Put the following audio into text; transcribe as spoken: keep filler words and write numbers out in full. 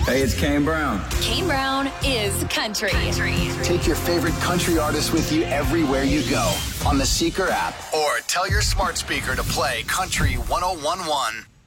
Hey, it's Kane Brown. Kane Brown is country. Take your favorite country artist with you everywhere you go on the Seeker app, or tell your smart speaker to play Country one oh one one.